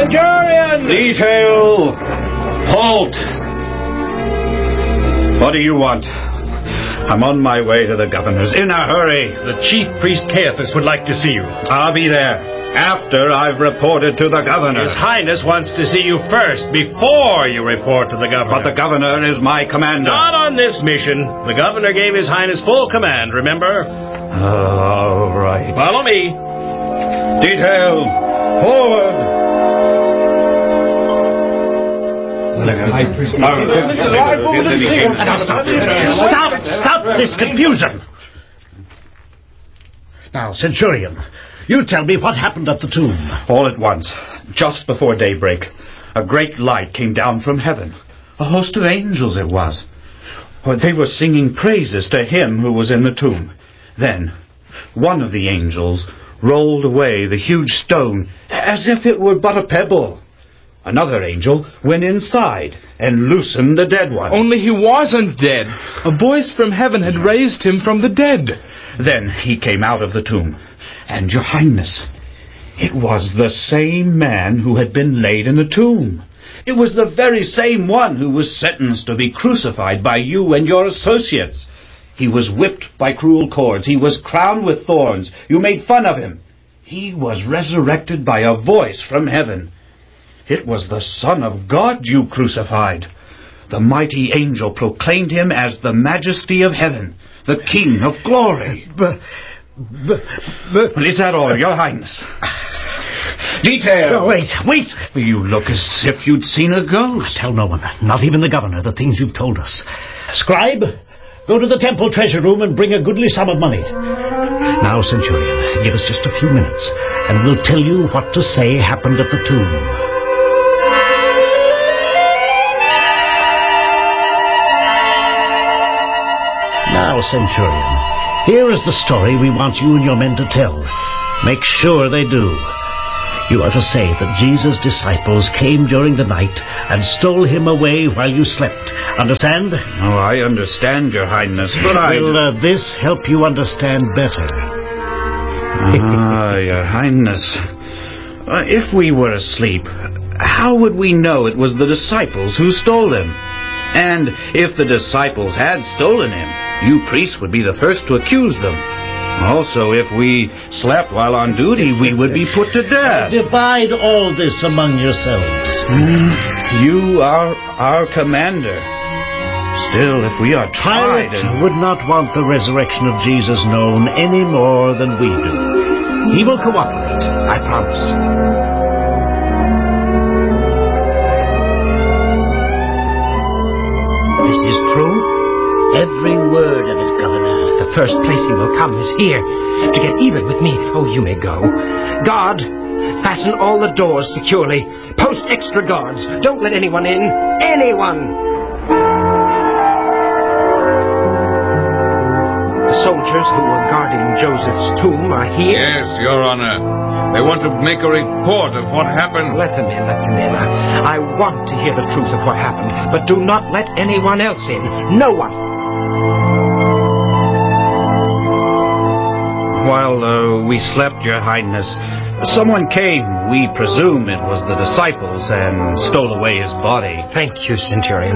Centurion! Detail! Halt! What do you want? I'm on my way to the governor's. In a hurry. The chief priest Caiaphas would like to see you. I'll be there after I've reported to the governor. His Highness wants to see you first, before you report to the governor. But the governor is my commander. Not on this mission. The governor gave His Highness full command, remember? All right. Follow me. Detail! Forward! Stop this confusion! Now, Centurion, you tell me what happened at the tomb. All at once, just before daybreak, a great light came down from heaven. A host of angels it was. They were singing praises to Him who was in the tomb. Then, one of the angels rolled away the huge stone as if it were but a pebble. Another angel went inside and loosened the dead one. Only he wasn't dead. A voice from heaven had raised him from the dead. Then he came out of the tomb. And Your Highness, it was the same man who had been laid in the tomb. It was the very same one who was sentenced to be crucified by you and your associates. He was whipped by cruel cords. He was crowned with thorns. You made fun of him. He was resurrected by a voice from heaven. It was the Son of God you crucified. The mighty angel proclaimed Him as the Majesty of heaven, the King of glory. But Is that all, Your Highness? Detail! No, wait! You look as if you'd seen a ghost. Tell no one, not even the governor, the things you've told us. Scribe, go to the temple treasure room and bring a goodly sum of money. Now, Centurion, give us just a few minutes, and we'll tell you what to say happened at the tomb. Now, Centurion, here is the story we want you and your men to tell. Make sure they do. You are to say that Jesus' disciples came during the night and stole Him away while you slept. Understand? Oh, I understand, Your Highness, but Will this help you understand better? Your Highness. If we were asleep, how would we know it was the disciples who stole Him? And if the disciples had stolen Him, you priests would be the first to accuse them. Also, if we slept while on duty, we would be put to death. Divide all this among yourselves. You are our commander. Still, if we are tried Pilate would not want the resurrection of Jesus known any more than we do. He will cooperate, I promise. This is true? Every word of it, Governor. The first place he will come is here, to get even with me. Oh, you may go. Guard, fasten all the doors securely. Post extra guards. Don't let anyone in. Anyone! The soldiers who were guarding Joseph's tomb are here. Yes, Your Honor. They want to make a report of what happened. Let them in, let them in. I want to hear the truth of what happened, but do not let anyone else in. No one. While we slept, Your Highness, someone came. We presume it was the disciples and stole away his body. Thank you, Centurion.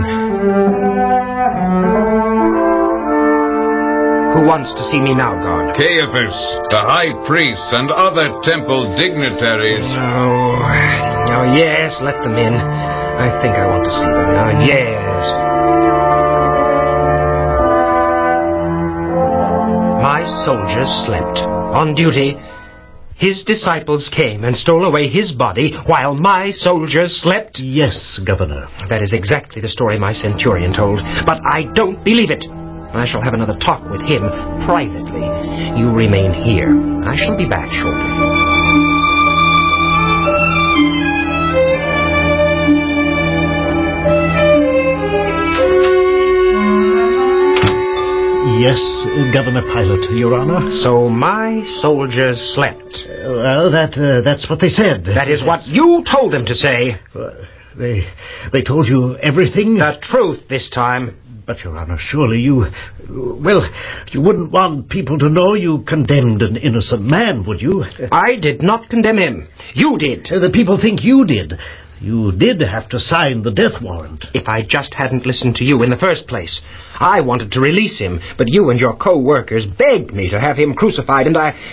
Who wants to see me now, guard? Caiaphas, the high priest, and other temple dignitaries. Oh, yes, let them in. I think I want to see them now. Yes. My soldiers slept. On duty, his disciples came and stole away his body while my soldiers slept. Yes, Governor. That is exactly the story my centurion told, but I don't believe it. I shall have another talk with him privately. You remain here. I shall be back shortly. Yes, Governor Pilate, Your Honor. So my soldiers slept. Well, that's what they said. That is what you told them to say. They told you everything? The truth this time. But, Your Honor, surely you wouldn't want people to know you condemned an innocent man, would you? I did not condemn him. You did. The people think you did. You did have to sign the death warrant. If I just hadn't listened to you in the first place. I wanted to release him, but you and your co-workers begged me to have him crucified, and I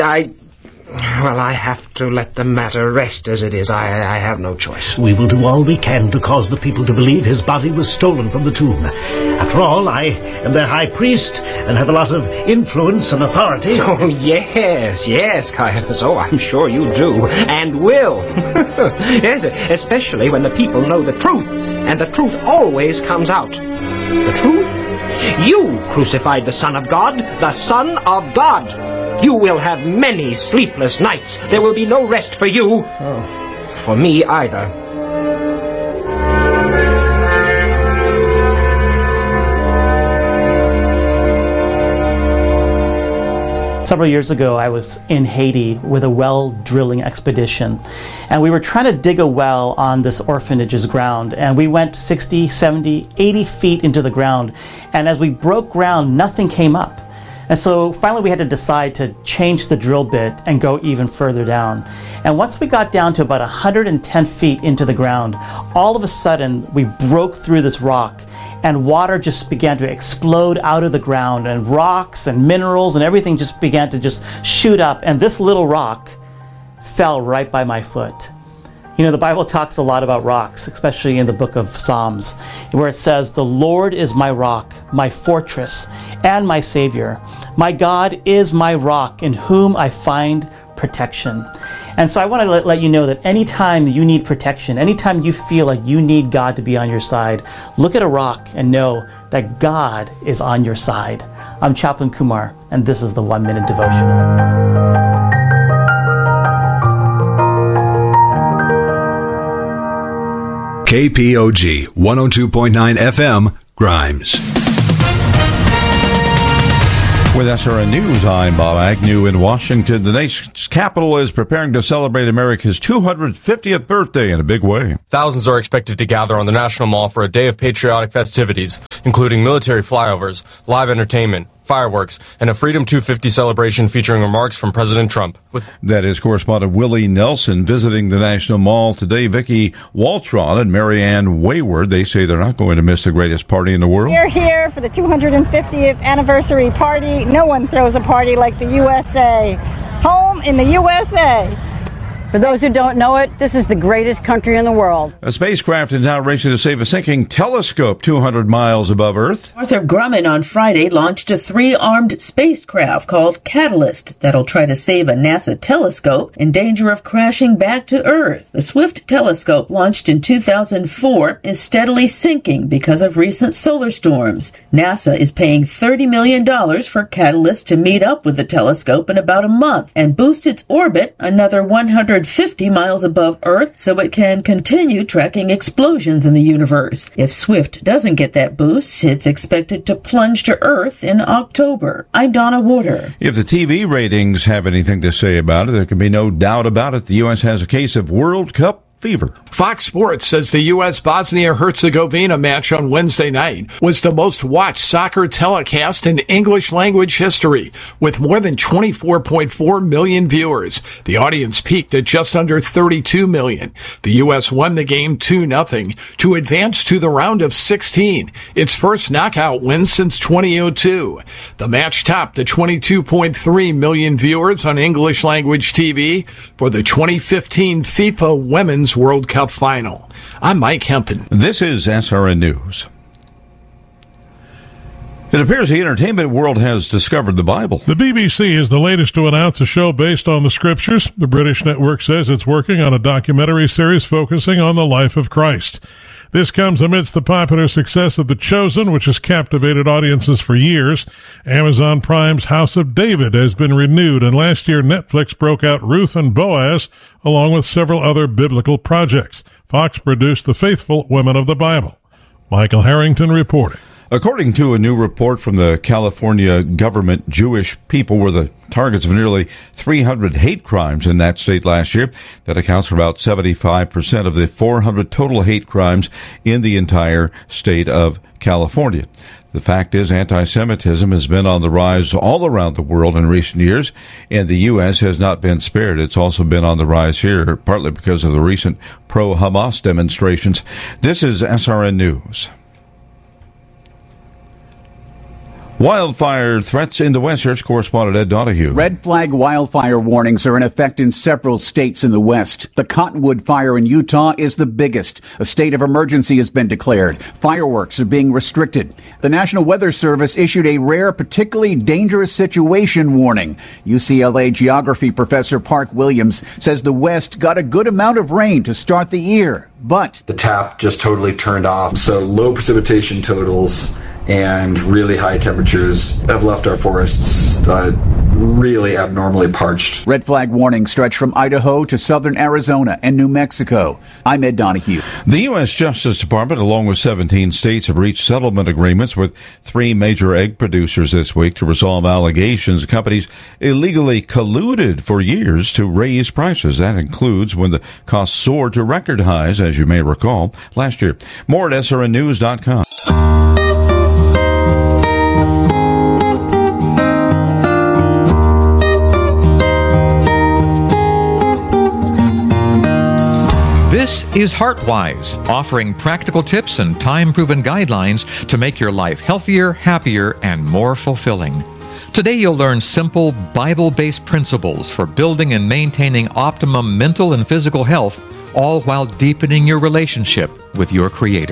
have to let the matter rest as it is. I have no choice. We will do all we can to cause the people to believe his body was stolen from the tomb. After all, I am their high priest and have a lot of influence and authority. Oh, yes, Caiaphas. Oh, I'm sure you do, and will. Yes, especially when the people know the truth, and the truth always comes out. The truth? You crucified the Son of God, the Son of God. You will have many sleepless nights. There will be no rest for you. Oh. For me either. Several years ago, I was in Haiti with a well drilling expedition, and we were trying to dig a well on this orphanage's ground, and we went 60, 70, 80 feet into the ground, and as we broke ground, nothing came up. And so finally we had to decide to change the drill bit and go even further down. And once we got down to about 110 feet into the ground, all of a sudden we broke through this rock, and water just began to explode out of the ground, and rocks and minerals and everything just began to just shoot up, and this little rock fell right by my foot. You know, the Bible talks a lot about rocks, especially in the book of Psalms, where it says, "The Lord is my rock, my fortress, and my Savior. My God is my rock, in whom I find protection." And so I want to let you know that anytime you need protection, anytime you feel like you need God to be on your side, look at a rock and know that God is on your side. I'm Chaplain Kumar, and this is the 1 Minute Devotional. KPOG 102.9 FM, Grimes. With SRN News, I'm Bob Agnew in Washington. The nation's capital is preparing to celebrate America's 250th birthday in a big way. Thousands are expected to gather on the National Mall for a day of patriotic festivities, including military flyovers, live entertainment, fireworks, and a Freedom 250 celebration featuring remarks from President Trump. That is correspondent Willie Nelson visiting the National Mall today. Vicki Waltron and Marianne Wayward, they say they're not going to miss the greatest party in the world. We're here for the 250th anniversary party. No one throws a party like the USA. Home in the USA. For those who don't know it, this is the greatest country in the world. A spacecraft is now racing to save a sinking telescope 200 miles above Earth. Northrop Grumman on Friday launched a 3-armed spacecraft called Catalyst that'll try to save a NASA telescope in danger of crashing back to Earth. The Swift telescope, launched in 2004, is steadily sinking because of recent solar storms. NASA is paying $30 million for Catalyst to meet up with the telescope in about a month and boost its orbit another 150 miles above Earth so it can continue tracking explosions in the universe. If Swift doesn't get that boost, it's expected to plunge to Earth in October. I'm Donna Warder. If the TV ratings have anything to say about it, there can be no doubt about it. The U.S. has a case of World Cup fever. Fox Sports says the U.S. Bosnia-Herzegovina match on Wednesday night was the most watched soccer telecast in English language history, with more than 24.4 million viewers. The audience peaked at just under 32 million. The U.S. won the game 2-0 to advance to the round of 16, its first knockout win since 2002. The match topped the 22.3 million viewers on English language TV for the 2015 FIFA Women's World Cup final. I'm Mike Hempen. This is SRN News. It appears the entertainment world has discovered the Bible. The BBC is the latest to announce a show based on the scriptures. The British network says it's working on a documentary series focusing on the life of Christ. This comes amidst the popular success of The Chosen, which has captivated audiences for years. Amazon Prime's House of David has been renewed, and last year Netflix broke out Ruth and Boaz, along with several other biblical projects. Fox produced The Faithful Women of the Bible. Michael Harrington reporting. According to a new report from the California government, Jewish people were the targets of nearly 300 hate crimes in that state last year. That accounts for about 75% of the 400 total hate crimes in the entire state of California. The fact is, anti-Semitism has been on the rise all around the world in recent years, and the U.S. has not been spared. It's also been on the rise here, partly because of the recent pro-Hamas demonstrations. This is SRN News. Wildfire threats in the West. Here's correspondent Ed Donahue. Red flag wildfire warnings are in effect in several states in the West. The Cottonwood fire in Utah is the biggest. A state of emergency has been declared. Fireworks are being restricted. The National Weather Service issued a rare, particularly dangerous situation warning. UCLA geography professor Park Williams says the West got a good amount of rain to start the year, but the tap just totally turned off. So low precipitation totals and really high temperatures have left our forests really abnormally parched. Red flag warnings stretch from Idaho to southern Arizona and New Mexico. I'm Ed Donahue. The U.S. Justice Department, along with 17 states, have reached settlement agreements with 3 major egg producers this week to resolve allegations companies illegally colluded for years to raise prices. That includes when the costs soared to record highs, as you may recall, last year. More at srnnews.com. This is HeartWise, offering practical tips and time-proven guidelines to make your life healthier, happier, and more fulfilling. Today you'll learn simple, Bible-based principles for building and maintaining optimum mental and physical health, all while deepening your relationship with your Creator.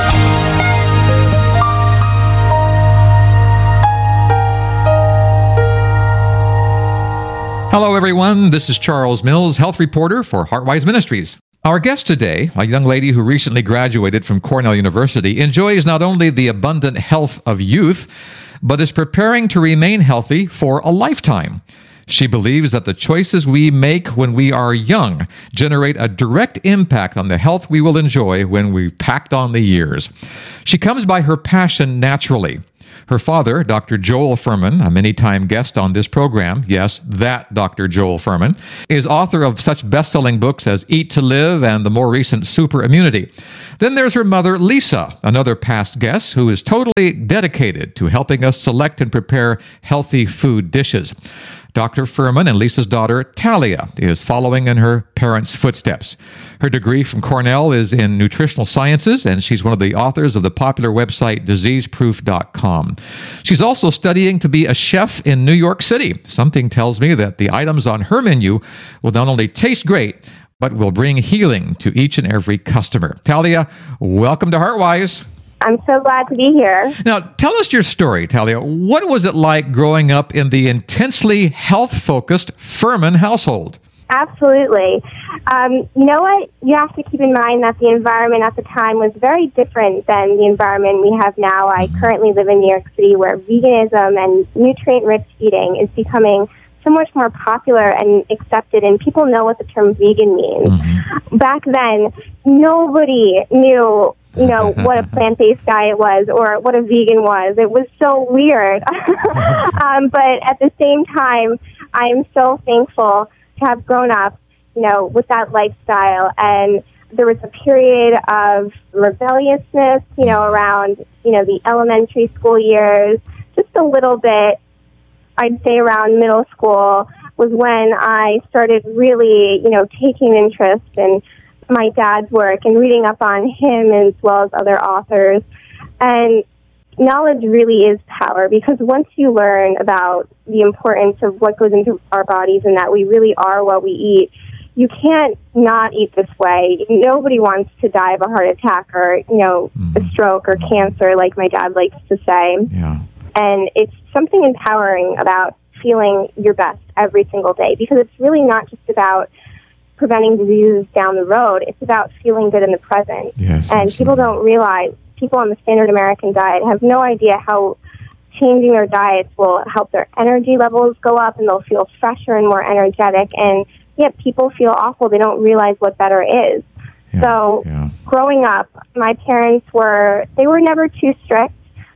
Hello, everyone. This is Charles Mills, health reporter for HeartWise Ministries. Our guest today, a young lady who recently graduated from Cornell University, enjoys not only the abundant health of youth, but is preparing to remain healthy for a lifetime. She believes that the choices we make when we are young generate a direct impact on the health we will enjoy when we've packed on the years. She comes by her passion naturally. Her father, Dr. Joel Fuhrman, a many-time guest on this program, yes, that Dr. Joel Fuhrman, is author of such best-selling books as Eat to Live and the more recent Super Immunity. Then there's her mother, Lisa, another past guest who is totally dedicated to helping us select and prepare healthy food dishes. Dr. Fuhrman and Lisa's daughter, Talia, is following in her parents' footsteps. Her degree from Cornell is in nutritional sciences, and she's one of the authors of the popular website diseaseproof.com. She's also studying to be a chef in New York City. Something tells me that the items on her menu will not only taste great, but will bring healing to each and every customer. Talia, welcome to HeartWise. I'm so glad to be here. Now, tell us your story, Talia. What was it like growing up in the intensely health-focused Fuhrman household? Absolutely. You know what? You have to keep in mind that the environment at the time was very different than the environment we have now. I currently live in New York City, where veganism and nutrient-rich eating is becoming so much more popular and accepted, and people know what the term vegan means. Mm-hmm. Back then, nobody knew what a plant-based diet was or what a vegan was. It was so weird. But at the same time, I'm so thankful to have grown up, with that lifestyle. And there was a period of rebelliousness, around, the elementary school years, just a little bit. I'd say around middle school was when I started really, taking interest in my dad's work and reading up on him as well as other authors. And knowledge really is power, because once you learn about the importance of what goes into our bodies and that we really are what we eat, you can't not eat this way. Nobody wants to die of a heart attack or, a stroke or cancer, like my dad likes to say. Yeah. And it's something empowering about feeling your best every single day, because it's really not just about preventing diseases down the road. It's about feeling good in the present. Yes, and people don't realize, people on the standard American diet have no idea how changing their diets will help their energy levels go up, and they'll feel fresher and more energetic. And yet people feel awful. They don't realize what better is. Growing up, my parents were never too strict,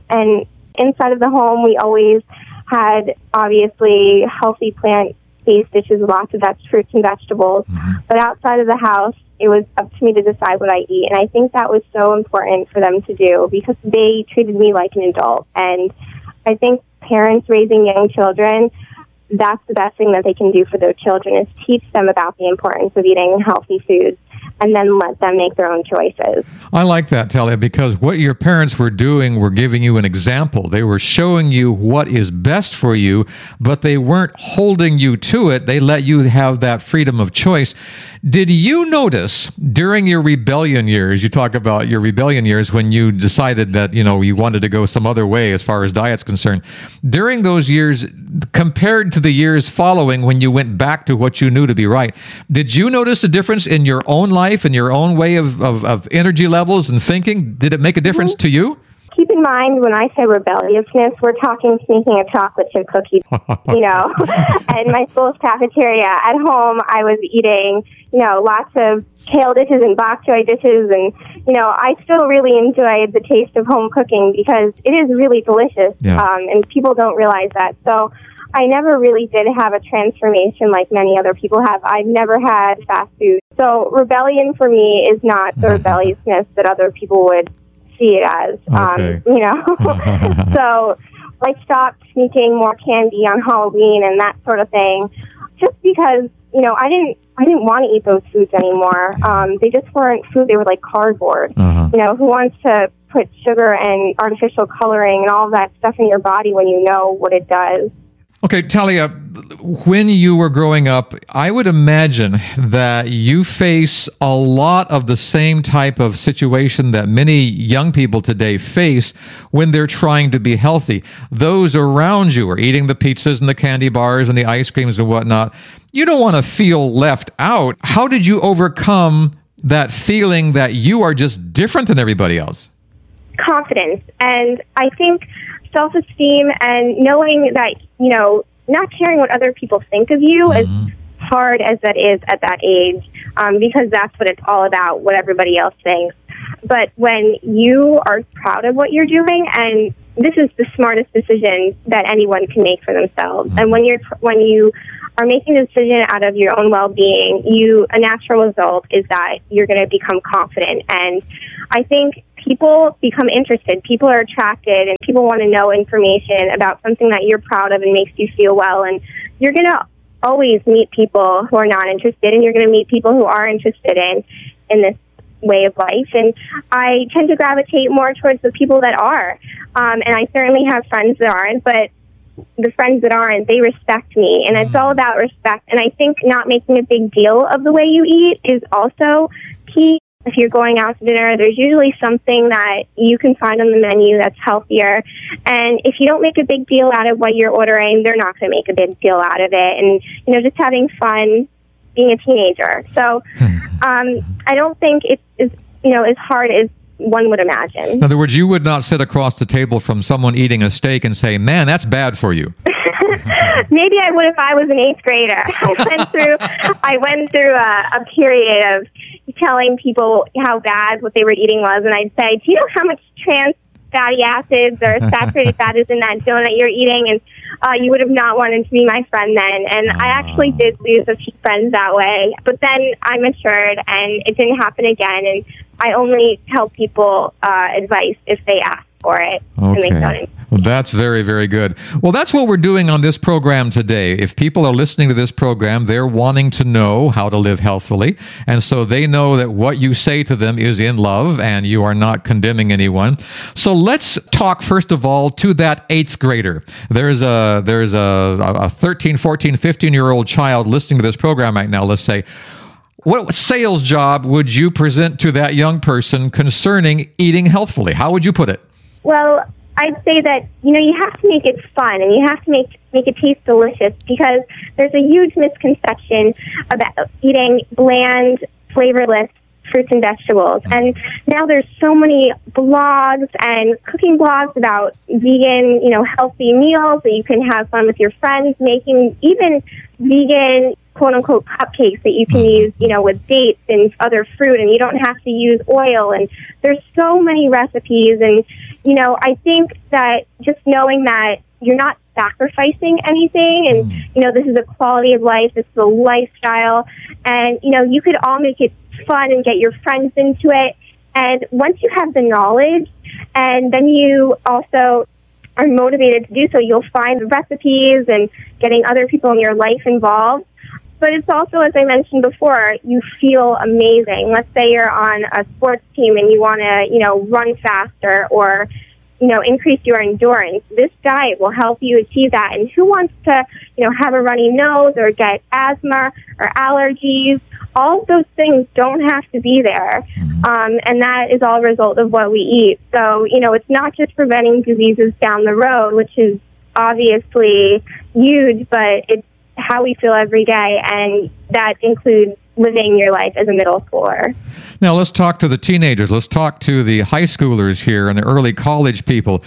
And inside of the home, we always had, obviously, healthy plant-based dishes, lots of fruits and vegetables. But outside of the house, it was up to me to decide what I eat. And I think that was so important for them to do because they treated me like an adult. And I think parents raising young children, that's the best thing that they can do for their children is teach them about the importance of eating healthy foods and then let them make their own choices. I like that, Talia, because what your parents were doing were giving you an example. They were showing you what is best for you, but they weren't holding you to it. They let you have that freedom of choice. Did you notice during your rebellion years, you talk about your rebellion years when you decided that, you wanted to go some other way as far as diet's concerned, during those years, compared to the years following when you went back to what you knew to be right, did you notice a difference in your own life and your own way of energy levels and thinking? Did it make a difference to you? Keep in mind, when I say rebelliousness, we're talking sneaking a chocolate chip cookie, in my school's cafeteria. At home, I was eating, lots of kale dishes and bok choy dishes. And, I still really enjoyed the taste of home cooking because it is really delicious. Yeah. And people don't realize that. So I never really did have a transformation like many other people have. I've never had fast food. So rebellion for me is not the rebelliousness that other people would see it as, Okay. So I stopped sneaking more candy on Halloween and that sort of thing, just because, I didn't want to eat those foods anymore. They just weren't food. They were like cardboard. Who wants to put sugar and artificial coloring and all of that stuff in your body when you know what it does? Okay, Talia, when you were growing up, I would imagine that you face a lot of the same type of situation that many young people today face when they're trying to be healthy. Those around you are eating the pizzas and the candy bars and the ice creams and whatnot. You don't want to feel left out. How did you overcome that feeling that you are just different than everybody else? Confidence. And I think self-esteem and knowing that, not caring what other people think of you, as hard as that is at that age, because that's what it's all about, what everybody else thinks. But when you are proud of what you're doing, and this is the smartest decision that anyone can make for themselves, and when you are making a decision out of your own well-being, a natural result is that you're going to become confident. And I think people become interested, people are attracted, and people want to know information about something that you're proud of and makes you feel well. And you're going to always meet people who are not interested, and you're going to meet people who are interested in this way of life. And I tend to gravitate more towards the people that are. And I certainly have friends that aren't, but the friends that aren't, they respect me. And it's all about respect. And I think not making a big deal of the way you eat is also key. If you're going out to dinner, there's usually something that you can find on the menu that's healthier. And if you don't make a big deal out of what you're ordering, they're not going to make a big deal out of it. And, just having fun being a teenager. So I don't think it's as hard as one would imagine. In other words, you would not sit across the table from someone eating a steak and say, man, that's bad for you. Maybe I would if I was an 8th grader. I went through a period of telling people how bad what they were eating was, and I'd say, do you know how much trans fatty acids or saturated fat is in that donut you're eating? And you would have not wanted to be my friend then. And I actually did lose a few friends that way. But then I matured, and it didn't happen again. And I only tell people advice if they ask for it. Okay. And they don't. Well, that's very, very good. Well, that's what we're doing on this program today. If people are listening to this program, they're wanting to know how to live healthfully. And so they know that what you say to them is in love and you are not condemning anyone. So let's talk, first of all, to that 8th grader. There's a 13, 14, 15-year-old child listening to this program right now, let's say. What sales job would you present to that young person concerning eating healthfully? How would you put it? Well, I'd say that, you have to make it fun and you have to make it taste delicious, because there's a huge misconception about eating bland, flavorless fruits and vegetables. And now there's so many blogs and cooking blogs about vegan, healthy meals that you can have fun with your friends making, even vegan quote-unquote cupcakes that you can use, with dates and other fruit, and you don't have to use oil. And there's so many recipes. And, I think that just knowing that you're not sacrificing anything, and, this is a quality of life, this is a lifestyle, and, you could all make it fun and get your friends into it. And once you have the knowledge, and then you also are motivated to do so, you'll find the recipes and getting other people in your life involved. But it's also, as I mentioned before, you feel amazing. Let's say you're on a sports team and you want to, run faster or, increase your endurance. This diet will help you achieve that. And who wants to, have a runny nose or get asthma or allergies? All of those things don't have to be there. And that is all a result of what we eat. So, it's not just preventing diseases down the road, which is obviously huge, but it's how we feel every day, and that includes living your life as a middle schooler. Now, let's talk to the teenagers. Let's talk to the high schoolers here and the early college people.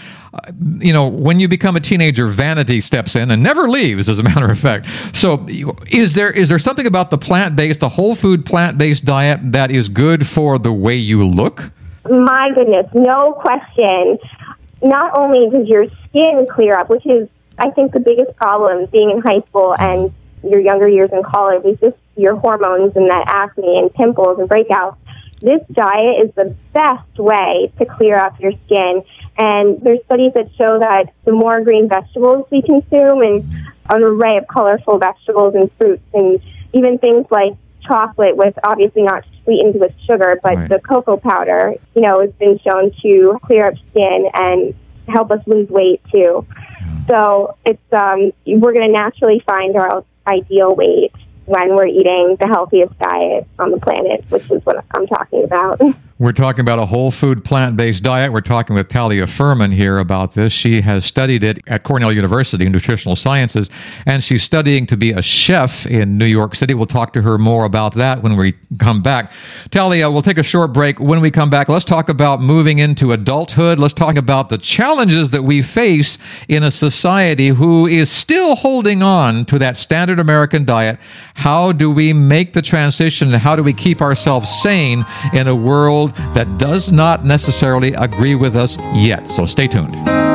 When you become a teenager, vanity steps in and never leaves, as a matter of fact. So is there something about the plant-based, the whole food plant-based diet that is good for the way you look? My goodness, no question. Not only does your skin clear up, which is, I think, the biggest problem being in high school and your younger years in college, is just your hormones and that acne and pimples and breakouts. This diet is the best way to clear up your skin. And there's studies that show that the more green vegetables we consume, and an array of colorful vegetables and fruits, and even things like chocolate, with obviously not sweetened with sugar, but the cocoa powder, has been shown to clear up skin and help us lose weight too. So it's we're going to naturally find our ideal weight when we're eating the healthiest diet on the planet, which is what I'm talking about. We're talking about a whole food plant-based diet. We're talking with Talia Furman here about this. She has studied it at Cornell University in nutritional sciences, and she's studying to be a chef in New York City. We'll talk to her more about that when we come back. Talia, we'll take a short break. When we come back, let's talk about moving into adulthood. Let's talk about the challenges that we face in a society who is still holding on to that standard American diet. How do we make the transition, and how do we keep ourselves sane in a world that does not necessarily agree with us yet? So stay tuned.